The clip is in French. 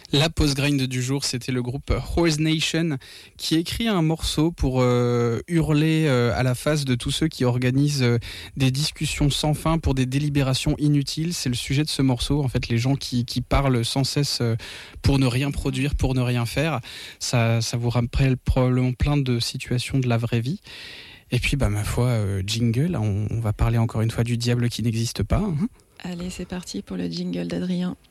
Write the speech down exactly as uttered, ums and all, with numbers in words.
La post-grind du jour, c'était le groupe Horse Nation qui écrit un morceau pour euh, hurler euh, à la face de tous ceux qui organisent euh, des discussions sans fin pour des délibérations inutiles. C'est le sujet de ce morceau. En fait, les gens qui, qui parlent sans cesse euh, pour ne rien produire, pour ne rien faire. Ça, ça vous rappelle probablement plein de situations de la vraie vie. Et puis, bah, ma foi, euh, jingle, on, on va parler encore une fois du diable qui n'existe pas. Hein. Allez, c'est parti pour le jingle d'Adrien.